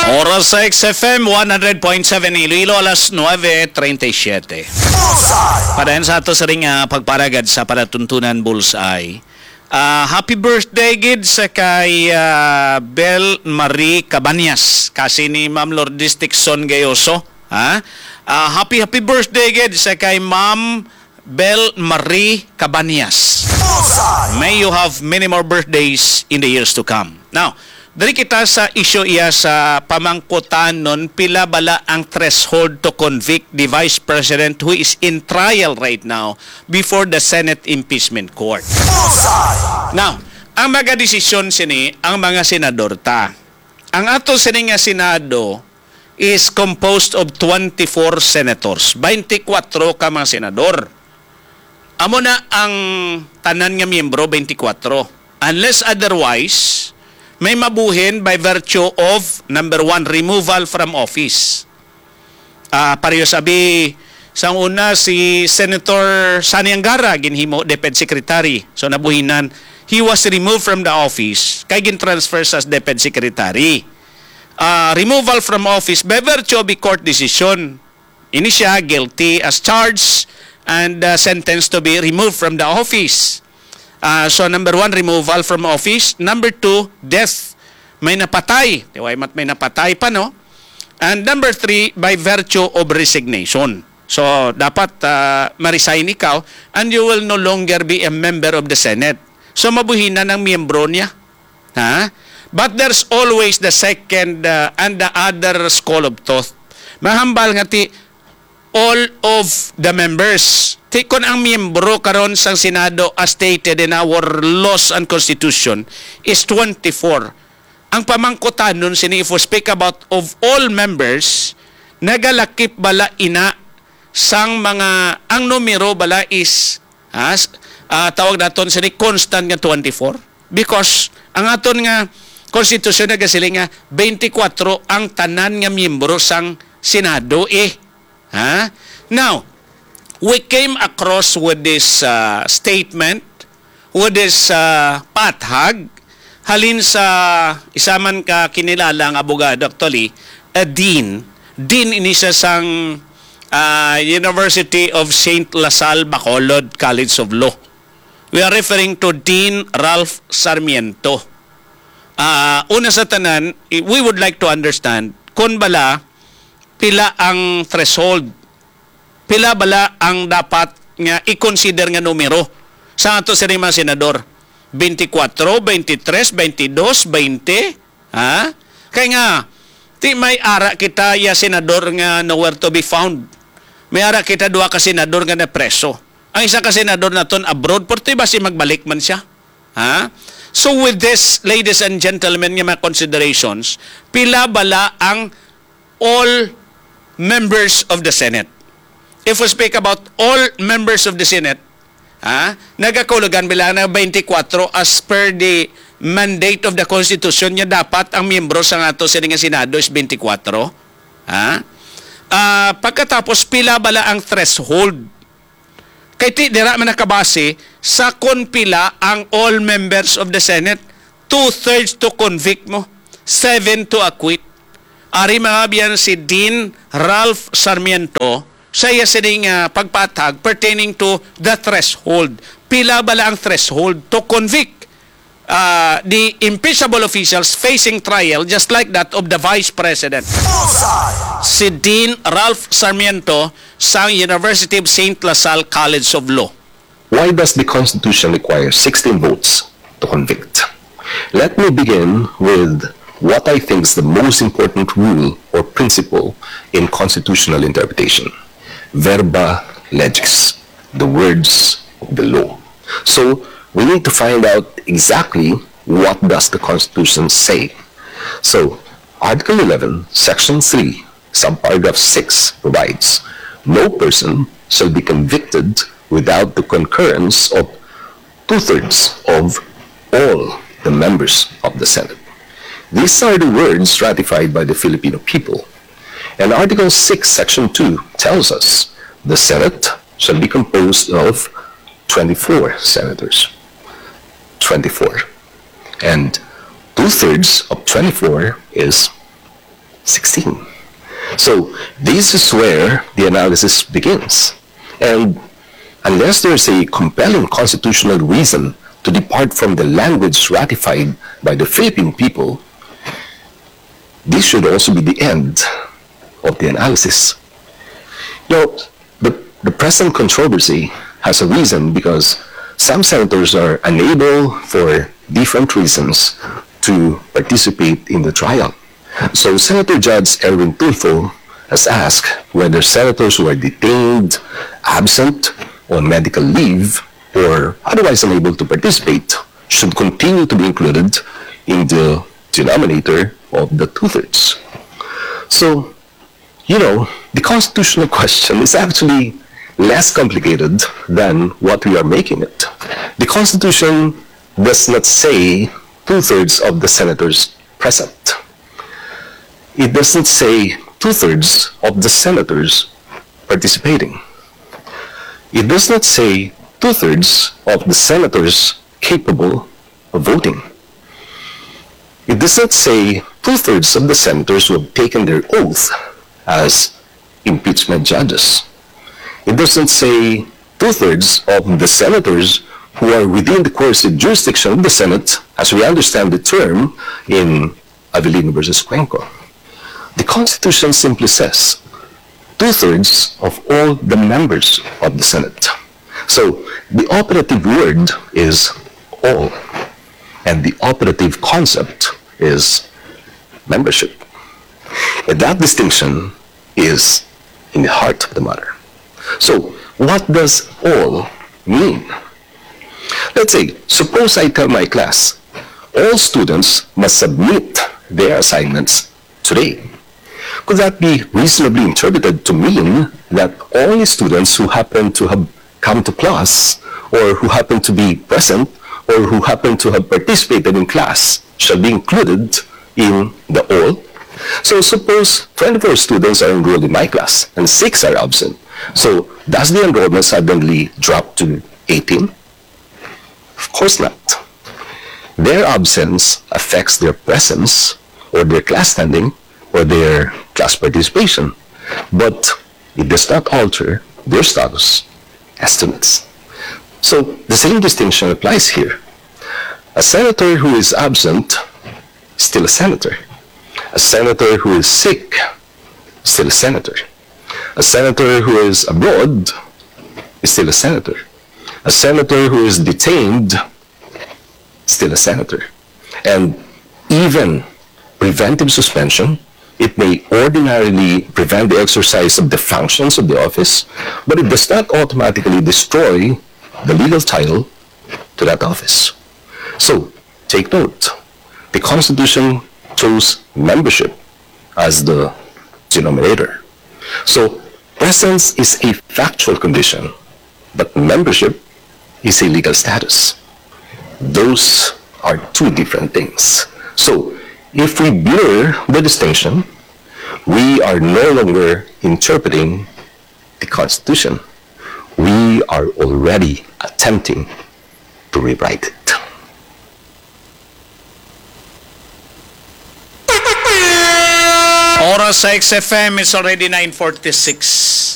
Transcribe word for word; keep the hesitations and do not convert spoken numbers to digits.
Oras sa X F M one hundred point seven Iloilo, alas nueve treinta y siete. Padayon sa ato sa ring uh, pagparagad sa palatuntunan Bullseye. Uh, happy birthday gid sa kay uh, Bel Marie Cabanyas kasi ni Ma'am Lourdes Dixon Gayoso. Ha? Uh, happy happy birthday gid sa kay Ma'am Bel Marie Cabanyas. May you have many more birthdays in the years to come. Now, dari kita sa issue iya sa pamangkutan nun, pila bala ang threshold to convict the Vice President who is in trial right now before the Senate Impeachment Court. Now, ang mga desisyon sini, ang mga senador ta. Ang ato sini nga Senado is composed of twenty-four senators. twenty-four ka mga senador. Amo na ang tanan nga miyembro, twenty-four. Unless otherwise, may mabuhin by virtue of, number one, removal from office. Uh, pareho sabi, sa una, si Senator Sani Angara, ginhimo, Deped Secretary. So, nabuhinan, he was removed from the office, kay gin-transfer as Deped Secretary. Uh, removal from office by virtue of a court decision. Ini siya guilty as charged and uh, sentenced to be removed from the office. Uh, so, number one, removal from office. Number two, death. May napatay. Diway mat may napatay pa, no? And number three, by virtue of resignation. So, dapat uh, ma-resign ikaw and you will no longer be a member of the Senate. So, mabuhinan ang miyembro niya. Ha? But there's always the second uh, and the other school of thought. Mahambal nga ti all of the members. Kung ang miyembro karon sa Senado as stated in our laws and constitution is twenty-four. Ang pamangkutan nun sini if we speak about of all members, nagalakip bala ina sang mga ang numero bala is has uh, tawag naton sini constant nga twenty-four because ang aton nga constitution nagasili nga twenty-four ang tanan nga miyembro sang Senado eh. Ha? Now, we came across with this uh, statement, with this uh, pathag, halin sa isaman ka kinilala ang abogado, actually, a dean. Dean ini siya sang uh, University of Saint LaSalle Bacolod College of Law. We are referring to Dean Ralph Sarmiento. Uh, una sa tanan, we would like to understand kung bala pila ang threshold, pila bala ang dapat nga i-consider nga numero sa ato sa mga senador. twenty-four, twenty-three, twenty-two, twenty, ha? Kaya nga, ti may ara kita ya senador nga nowhere to be found. May ara kita dua ka senador nga na preso. Ang isa ka senador naton abroad, porti ba si magbalik man siya? Ha? So with this, ladies and gentlemen, nga mga considerations, pila bala ang all members of the Senate. If we speak about all members of the Senate, ha, nagakulugan bilang na twenty-four as per the mandate of the Constitution niya dapat ang miyembro sa ato sa nga Senado is twenty-four. Ha? Uh, pagkatapos, pila bala ang threshold. Kaya ti, dira man nakabase sa kon pila ang all members of the Senate, two-thirds to convict mo, seven to acquit. Ari mga biyan si Dean Ralph Sarmiento sa iya sining uh, pagpatag pertaining to the threshold. Pila bala ang threshold to convict uh, the impeachable officials facing trial just like that of the Vice President. Si Dean Ralph Sarmiento sa University of Saint LaSalle College of Law. Why does the Constitution require sixteen votes to convict? Let me begin with what I think is the most important rule or principle in constitutional interpretation. Verba legis, the words of the law. So, we need to find out exactly what does the Constitution say. So, Article eleven, Section three, subparagraph six provides, no person shall be convicted without the concurrence of two-thirds of all the members of the Senate. These are the words ratified by the Filipino people. And Article six, Section two tells us the Senate shall be composed of twenty-four senators. twenty-four. And two-thirds of twenty-four is sixteen. So this is where the analysis begins. And unless there's a compelling constitutional reason to depart from the language ratified by the Philippine people, this should also be the end of the analysis. Now, the, the present controversy has a reason because some senators are unable, for different reasons, to participate in the trial. So Senator Judge Erwin Tulfo has asked whether senators who are detained, absent, on medical leave, or otherwise unable to participate should continue to be included in the denominator of the two-thirds. So, you know, the constitutional question is actually less complicated than what we are making it. The Constitution does not say two-thirds of the senators present. It doesn't say two-thirds of the senators participating. It does not say two-thirds of the senators capable of voting. It does not say two-thirds of the senators who have taken their oath as impeachment judges. It doesn't say two-thirds of the senators who are within the coercive jurisdiction of the Senate, as we understand the term in Avellino versus Cuenco. The Constitution simply says two-thirds of all the members of the Senate. So the operative word is all, and the operative concept is membership. And that distinction is in the heart of the matter. So what does all mean? Let's say, suppose I tell my class, all students must submit their assignments today. Could that be reasonably interpreted to mean that only students who happen to have come to class, or who happen to be present, or who happen to have participated in class shall be included in the all? So suppose twenty-four students are enrolled in my class and six are absent. So does the enrollment suddenly drop to eighteen? Of course not. Their absence affects their presence, or their class standing, or their class participation, but it does not alter their status as students. So the same distinction applies here. A senator who is absent is still a senator. A senator who is sick is still a senator. A senator who is abroad is still a senator. A senator who is detained is still a senator. And even preventive suspension, it may ordinarily prevent the exercise of the functions of the office, but it does not automatically destroy the legal title to that office. So, take note, the Constitution chose membership as the denominator. So, presence is a factual condition, but membership is a legal status. Those are two different things. So, if we blur the distinction, we are no longer interpreting the Constitution. We are already attempting to rewrite it. Oras sa X F M is already nine forty-six.